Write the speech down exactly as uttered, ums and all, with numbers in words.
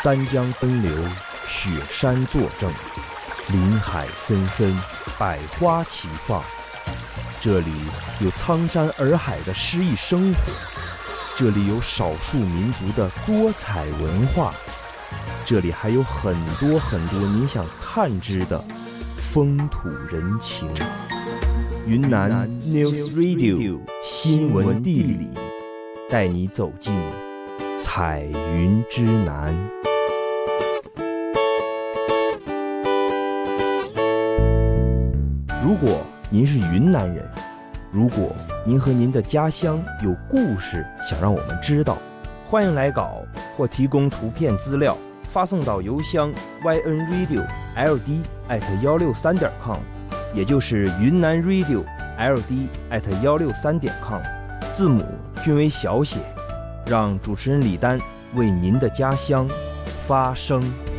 三江奔流，雪山作证，林海森森，百花齐放。这里有苍山洱海的诗意生活，这里有少数民族的多彩文化，这里还有很多很多你想探知的风土人情。云南 News Radio 新闻地理，带你走进彩云之南。如果您是云南人，如果您和您的家乡有故事想让我们知道，欢迎来稿或提供图片资料，发送到邮箱 y n radio l d at 一六三点 com， 也就是云南 radio l d at 一六三点 com， 字母均为小写，让主持人李丹为您的家乡发声。